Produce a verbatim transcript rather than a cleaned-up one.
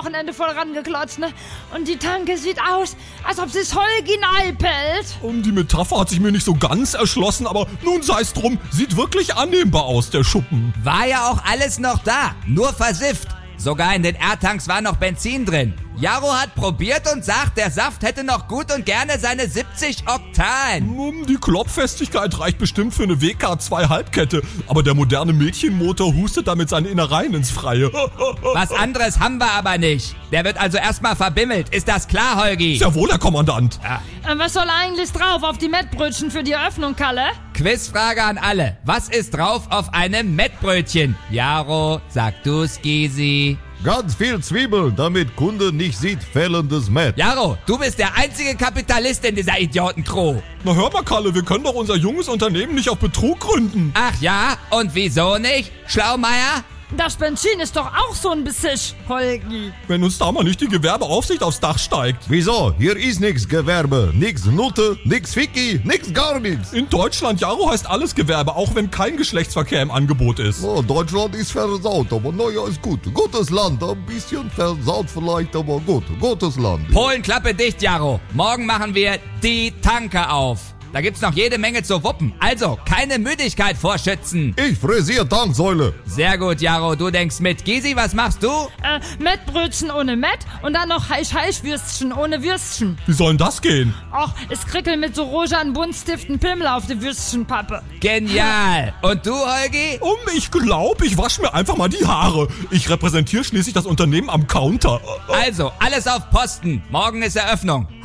Wochenende voll rangeklotzt, ne? Und die Tanke sieht aus, als ob sie's Holgi neipelt. Um die Metapher hat sich mir nicht so ganz erschlossen, aber nun sei's drum, sieht wirklich annehmbar aus, der Schuppen. War ja auch alles noch da, nur versifft. Sogar in den R-Tanks war noch Benzin drin. Jaro hat probiert und sagt, der Saft hätte noch gut und gerne seine siebzig Oktan. Um, die Klopffestigkeit reicht bestimmt für eine W K zwei Halbkette, aber der moderne Mädchenmotor hustet damit seine Innereien ins Freie. Was anderes haben wir aber nicht. Der wird also erstmal verbimmelt. Ist das klar, Holgi? Sehr wohl, Herr Kommandant. Ja. Äh, was soll eigentlich drauf auf die Mettbrötchen für die Eröffnung, Kalle? Quizfrage an alle. Was ist drauf auf einem Mettbrötchen? Jaro, sag du's, Gysi. Ganz viel Zwiebel, damit Kunde nicht sieht fällendes Mett. Jaro, du bist der einzige Kapitalist in dieser Idiotencrew. Na hör mal, Kalle, wir können doch unser junges Unternehmen nicht auf Betrug gründen. Ach ja? Und wieso nicht? Schlaumeier? Das Benzin ist doch auch so ein Besisch, Holgi. Wenn uns da mal nicht die Gewerbeaufsicht aufs Dach steigt. Wieso? Hier ist nix Gewerbe, nix Nutte, nix Ficky, nix gar nix. In Deutschland, Jaro, heißt alles Gewerbe, auch wenn kein Geschlechtsverkehr im Angebot ist. Oh, Deutschland ist versaut, aber naja, ist gut. Gutes Land, ein bisschen versaut vielleicht, aber gut. Gutes Land. Polen, Klappe dicht, Jaro. Morgen machen wir die Tanke auf. Da gibt's noch jede Menge zu wuppen. Also, keine Müdigkeit vorschützen. Ich frisier Tanksäule. Sehr gut, Jaro, du denkst mit. Gysi, was machst du? Äh, Mettbrötchen ohne Mett und dann noch Heisch-Heisch-Würstchen ohne Würstchen. Wie soll denn das gehen? Och, es krickel mit so rosanen Buntstiften Pimmel auf die Würstchenpappe. Genial. Und du, Holgi? Um, ich glaub, ich wasch mir einfach mal die Haare. Ich repräsentiere schließlich das Unternehmen am Counter. Also, alles auf Posten. Morgen ist Eröffnung.